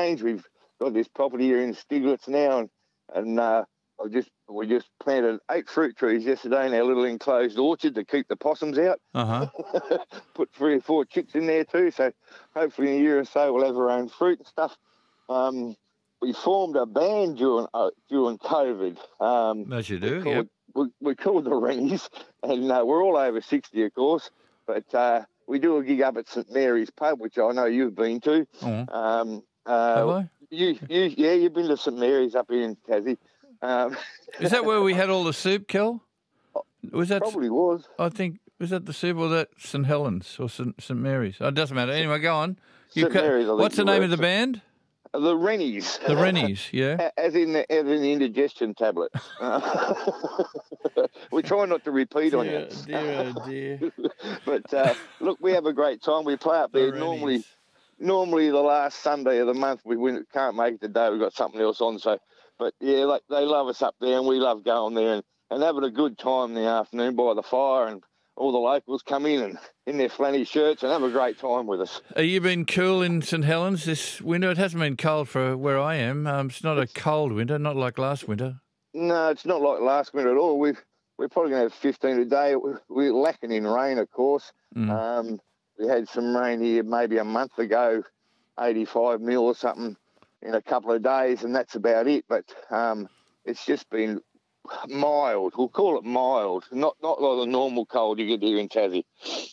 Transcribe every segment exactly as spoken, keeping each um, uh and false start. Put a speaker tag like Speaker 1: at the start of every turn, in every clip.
Speaker 1: change. We've got this property here in Stiglitz now, and, and uh, I just we just planted eight fruit trees yesterday in our little enclosed orchard to keep the possums out.
Speaker 2: Uh-huh.
Speaker 1: Put three or four chicks in there too, so hopefully in a year or so we'll have our own fruit and stuff. Um, we formed a band during uh, during COVID. Um,
Speaker 2: As you do,
Speaker 1: we
Speaker 2: yep.
Speaker 1: called, we, we called the Rennies, and uh, we're all over sixty, of course, but uh, we do a gig up at St Mary's Pub, which I know you've been to.
Speaker 2: Oh.
Speaker 1: Um, uh,
Speaker 2: Have I?
Speaker 1: You, you, yeah, you've been to St Mary's up here in Tassie. Um,
Speaker 2: Is that where we had all the soup, Kel? Was that?
Speaker 1: Probably was.
Speaker 2: I think was that the soup or that St Helens or St St Mary's? Oh, it doesn't matter. Anyway, go on. You
Speaker 1: St
Speaker 2: ca-
Speaker 1: Mary's, I think
Speaker 2: What's the
Speaker 1: it
Speaker 2: name
Speaker 1: was.
Speaker 2: of the band?
Speaker 1: The Rennies.
Speaker 2: The Rennies, yeah.
Speaker 1: As in the, as in the indigestion tablet. Uh, we try not to repeat on you.
Speaker 2: Dear, oh dear.
Speaker 1: But uh, look, we have a great time. We play up there
Speaker 2: The
Speaker 1: normally.
Speaker 2: Rennies.
Speaker 1: Normally the last Sunday of the month. We win, can't make it today. We've got something else on. So, but yeah, like they love us up there, and we love going there and, and having a good time in the afternoon by the fire, and all the locals come in and in their flanny shirts and have a great time with us.
Speaker 2: Have you been cool in St Helens this winter? It hasn't been cold for where I am. Um, it's not a cold winter, not like last winter.
Speaker 1: No, it's not like last winter at all. We've we're probably going to have fifteen a day. We're lacking in rain, of course.
Speaker 2: Mm.
Speaker 1: Um, we had some rain here maybe a month ago, eighty-five mil or something in a couple of days, and that's about it. But um, it's just been mild. We'll call it mild, not not like the normal cold you get here in Tassie.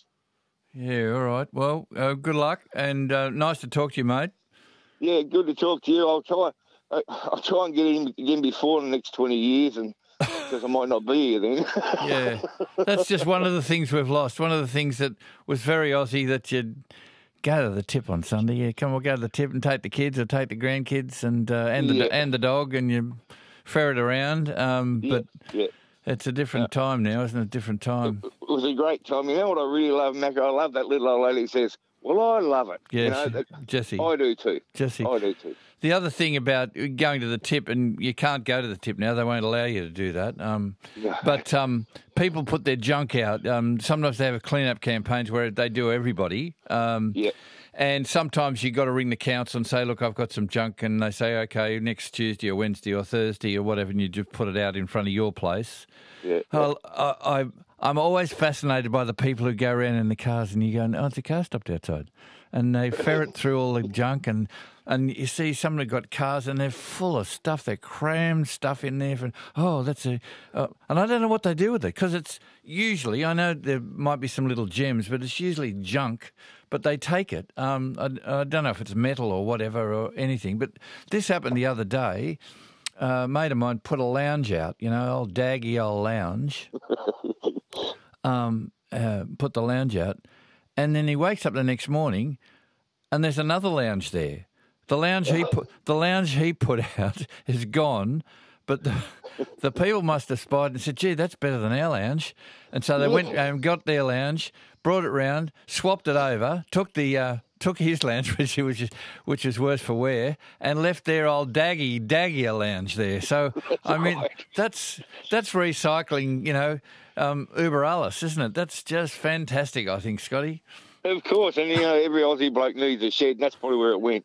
Speaker 2: Yeah, all right. Well, uh, good luck, and uh, nice to talk to you, mate.
Speaker 1: Yeah, good to talk to you. I'll try. Uh, I'll try and get in again before the next twenty years, and because I might not be here then.
Speaker 2: Yeah, that's just one of the things we've lost. One of the things that was very Aussie, that you'd go to the tip on Sunday. Yeah, come on, go to the tip and take the kids or take the grandkids and uh, and the
Speaker 1: Yeah.
Speaker 2: and the dog, and you ferret around. Um,
Speaker 1: Yeah,
Speaker 2: but
Speaker 1: yeah.
Speaker 2: it's a different time now, isn't it? A different time.
Speaker 1: It was a great time. You know what I really love, Mac? I love that little old lady who says, well, I love it.
Speaker 2: Yes,
Speaker 1: You know, that,
Speaker 2: Jesse.
Speaker 1: I do too.
Speaker 2: Jesse.
Speaker 1: I do too.
Speaker 2: The other thing about going to the tip, and you can't go to the tip now, they won't allow you to do that. Um,
Speaker 1: No.
Speaker 2: but um, people put their junk out. Um, sometimes they have clean-up campaigns where they do everybody. Um,
Speaker 1: Yeah.
Speaker 2: And sometimes you got to ring the council and say, look, I've got some junk. And they say, OK, next Tuesday or Wednesday or Thursday or whatever, and you just put it out in front of your place.
Speaker 1: Yeah.
Speaker 2: Well, I, I, I'm always fascinated by the people who go around in the cars and you go, oh, it's a car stopped outside. And they ferret through all the junk, and, and you see someone who got cars and they're full of stuff. They cram stuff in there. For, oh, that's a... Uh, and I don't know what they do with it, because it's usually, I know there might be some little gems, but it's usually junk, but they take it. Um, I, I don't know if it's metal or whatever or anything, but this happened the other day. Uh, a mate of mine put a lounge out, you know, old daggy old lounge, um, uh, put the lounge out, and then he wakes up the next morning and there's another lounge there. The lounge he put, the lounge he put out is gone, but the, the people must have spied and said, gee, that's better than our lounge. And so they went and got their lounge, brought it round, swapped it over, took the... Uh, took his lounge, which was which is worse for wear, and left their old daggy daggy lounge there. So I mean,
Speaker 1: right.
Speaker 2: that's that's recycling, you know, um, uber alles, isn't it? That's just fantastic, I think, Scotty.
Speaker 1: Of course, and you know, every Aussie bloke needs a shed, and that's probably where it went.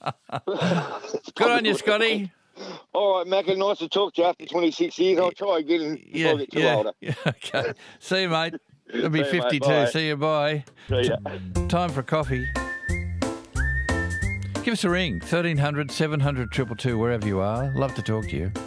Speaker 2: Good on you, Scotty.
Speaker 1: All right, Macca, nice to talk to you after twenty-six years. I'll try again before
Speaker 2: Yeah,
Speaker 1: I get too
Speaker 2: yeah,
Speaker 1: older.
Speaker 2: yeah. Okay. See you, mate. It'll be
Speaker 1: See you, mate.
Speaker 2: fifty-two.
Speaker 1: Bye.
Speaker 2: See you. Bye.
Speaker 1: See ya.
Speaker 2: Time for a coffee. Give us a ring, thirteen hundred, seven hundred, two two two, wherever you are. Love to talk to you.